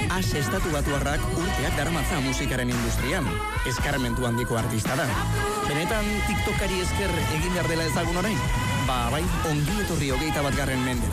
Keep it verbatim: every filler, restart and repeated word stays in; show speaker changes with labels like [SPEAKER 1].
[SPEAKER 1] As estatu batuarrak urteak daramatza musikaren industrian. Eskarmentu handiko artista da. Benetan TikTokari esker egin behar dela ezagun orain? Ba, bai, ongi etorri hogeita bat garren mende.